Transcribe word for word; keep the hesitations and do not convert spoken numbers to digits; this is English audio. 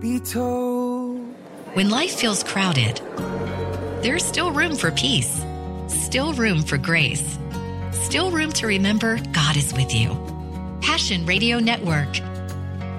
be told. When life feels crowded, there's still room for peace, still room for grace, still room to remember God is with you. Passion Radio Network,